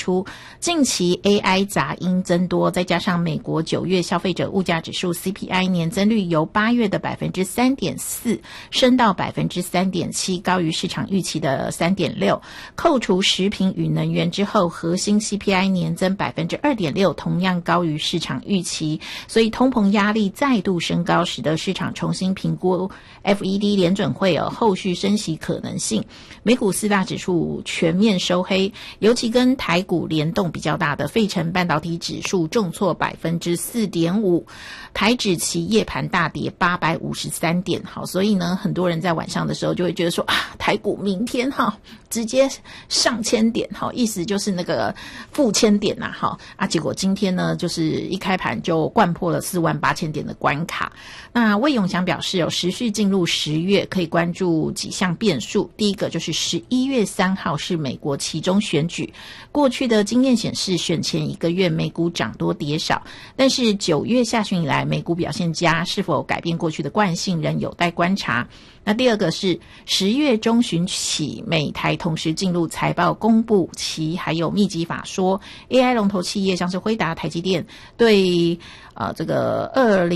出，近期 AI 杂音增多，再加上美国9月消费者物价指数 CPI 年增率由8月的 3.4% 升到 3.7%， 高于市场预期的 3.6%， 扣除食品与能源之后，核心 CPI 年增 2.6%， 同样高于市场预期，所以通膨压力再度升高，使得市场重新评估 FED 联准会后续升息可能性。美股4大指数全面收黑，尤其跟台股联动比较大的费城半导体指数重挫 4.5%， 台指期夜盘大跌853点。好，所以呢很多人在晚上的时候就会觉得说台股明天直接上千点，意思就是那个负千点结果今天呢就是一开盘就掼破了48000点的关卡。那魏永祥表示持续进入10月可以关注几项变数，第一个就是11月3号是美国期中选举，过去的经验显示选前1个月美股涨多跌少，但是9月下旬以来美股表现佳，是否改变过去的惯性仍有待观察。那第二个是10月中旬起美台同时进入财报公布期，还有密集法说 AI 龙头企业像是辉达、台积电对这个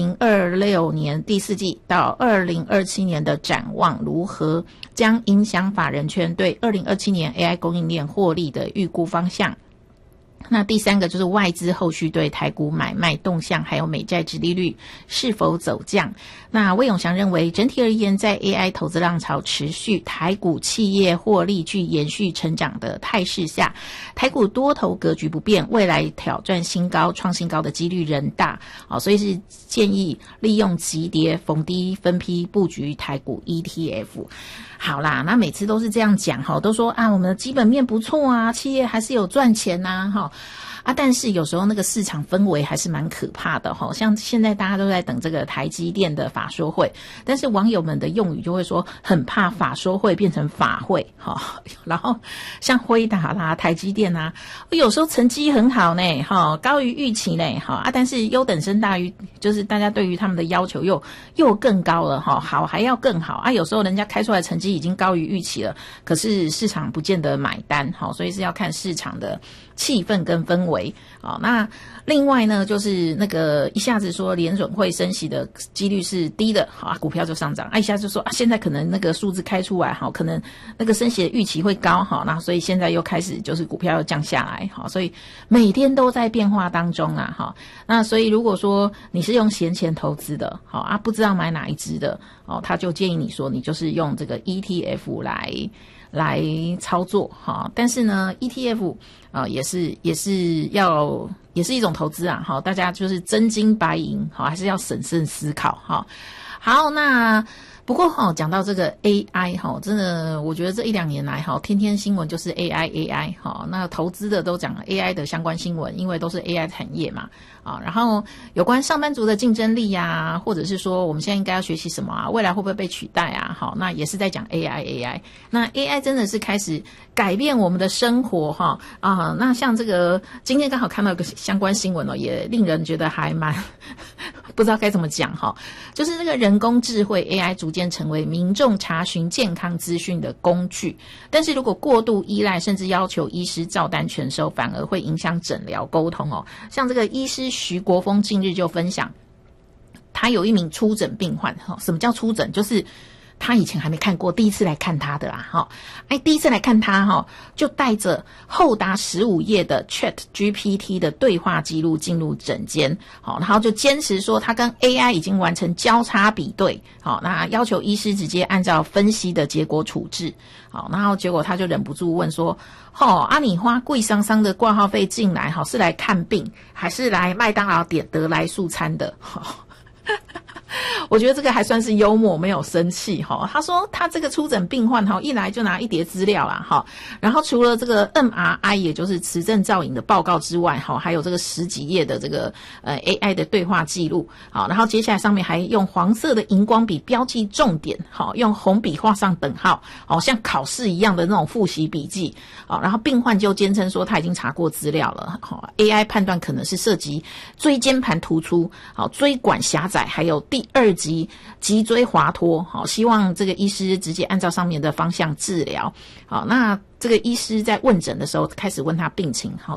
2026年第4季到2027年的展望如何，将影响法人圈对2027年 AI 供应链获利的预估方向。那第三个就是外资后续对台股买卖动向，还有美债殖利率是否走降。那魏永祥认为，整体而言，在 AI 投资浪潮持续，台股企业获利具延续成长的态势下，台股多头格局不变，未来挑战新高、创新高的几率仍大。所以是建议利用急跌逢低分批布局台股 ETF。好啦，那每次都是这样讲都说我们的基本面不错啊，企业还是有赚钱但是有时候那个市场氛围还是蛮可怕的像现在大家都在等这个台积电的法说会，但是网友们的用语就会说很怕法说会变成法会然后像辉达啦、台积电有时候成绩很好呢高于预期呢但是优等生大于，就是大家对于他们的要求又更高了好还要更好有时候人家开出来成绩已经高于预期了，可是市场不见得买单所以是要看市场的气氛跟氛围。那另外呢，就是那个一下子说联准会升息的几率是低的，股票就上涨；一下就说现在可能那个数字开出来，可能那个升息的预期会高，那所以现在又开始就是股票又降下来，所以每天都在变化当中那所以如果说你是用闲钱投资的，不知道买哪一支的，他就建议你说你就是用这个 ETF 来操作但是呢 ETF也是一种投资大家就是真金白银还是要审慎思考好，那不过讲到这个 AI 真的我觉得这1-2年来天天新闻就是 AI 那投资的都讲 AI 的相关新闻，因为都是 AI 产业嘛然后有关上班族的竞争力或者是说我们现在应该要学习什么未来会不会被取代那也是在讲 AI。 那 AI 真的是开始改变我们的生活那像这个今天刚好看到一个相关新闻也令人觉得还蛮不知道该怎么讲就是这个人工智慧 AI 逐渐成为民众查询健康资讯的工具，但是如果过度依赖甚至要求医师照单全收，反而会影响诊疗沟通像这个医师徐国峰近日就分享，他有一名初诊病患什么叫初诊，就是他以前还没看过，第一次来看他的第一次来看他就带着厚达15页的 ChatGPT 的对话记录进入诊间然后就坚持说他跟 AI 已经完成交叉比对那要求医师直接按照分析的结果处置然后结果他就忍不住问说你花贵桑桑的挂号费进来是来看病还是来麦当劳点得来速餐的我觉得这个还算是幽默，没有生气他说他这个初诊病患一来就拿一叠资料啦然后除了这个 MRI 也就是磁振造影的报告之外还有这个10几页的这个AI 的对话记录然后接下来上面还用黄色的荧光笔标记重点用红笔画上等号像考试一样的那种复习笔记然后病患就坚称说他已经查过资料了AI 判断可能是涉及椎间盘突出椎管狭窄还有第2级脊椎滑脱希望这个医师直接按照上面的方向治疗那这个医师在问诊的时候开始问他病情